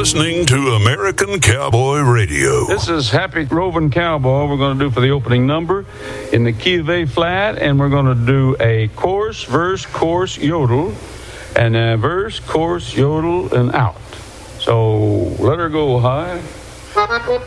listening to American Cowboy Radio. This is Happy Roving Cowboy. We're going to do for the opening number in the key of A flat, and we're going to do a chorus, verse, chorus, yodel, and a verse, chorus, yodel, and out. So let her go high.